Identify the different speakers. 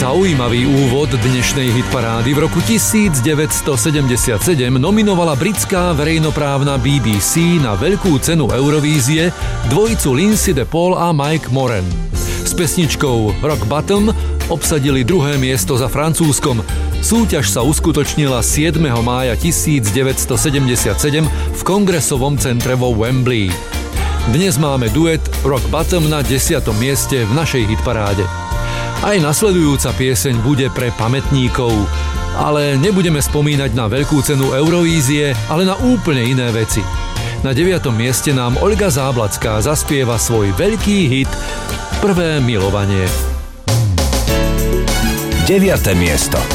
Speaker 1: Zaujímavý úvod dnešnej hitparády v roku 1977 nominovala britská verejnoprávna BBC na veľkú cenu Eurovízie dvojicu Lindsay de Paul a Mike Moran. S pesničkou Rock Bottom obsadili druhé miesto za Francúzskom. Súťaž sa uskutočnila 7. mája 1977 v Kongresovom centre vo Wembley. Dnes máme duet Rock Bottom na 10. mieste v našej hitparáde. Aj nasledujúca pieseň bude pre pamätníkov, ale nebudeme spomínať na veľkú cenu Eurovízie, ale na úplne iné veci. Na 9. mieste nám Olga Záblacká zaspieva svoj veľký hit Prvé milovanie.
Speaker 2: 9. miesto.